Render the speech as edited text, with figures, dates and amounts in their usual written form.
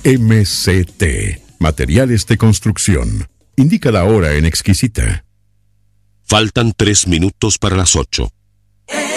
MCT, Materiales de Construcción. Indica la hora en Exquisita. Faltan 3 minutos para las 8.